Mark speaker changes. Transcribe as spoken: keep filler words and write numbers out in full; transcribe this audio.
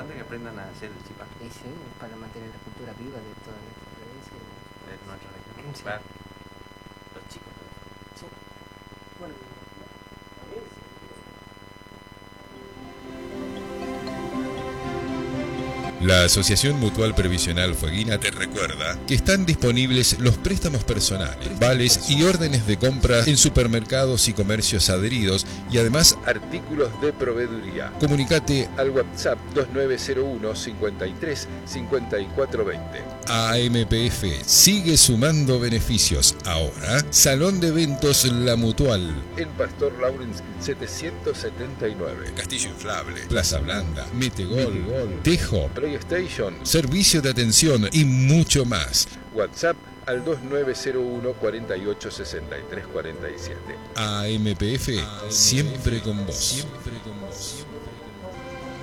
Speaker 1: importante que aprendan a hacer el chipá.
Speaker 2: Y sí, para mantener la cultura viva de toda nuestra provincia.
Speaker 1: De nuestra región.
Speaker 2: Sí.
Speaker 1: Claro. Los chicos.
Speaker 2: Sí. Bueno,
Speaker 3: La Asociación Mutual Previsional Fueguina te recuerda que están disponibles los préstamos personales, vales y órdenes de compra en supermercados y comercios adheridos y además artículos de proveeduría. Comunicate al WhatsApp dos nueve cero uno cincuenta y tres cincuenta y cuatro veinte. A M P F sigue sumando beneficios. Ahora, Salón de Eventos La Mutual en Pastor Lawrence setecientos setenta y nueve. Castillo inflable, Plaza Blanda, Metegol, Tejo, PlayStation, servicio de atención y mucho más. WhatsApp al dos nueve cero uno cuarenta y ocho sesenta y tres cuarenta y siete. A M P F, siempre con vos. Siempre con vos.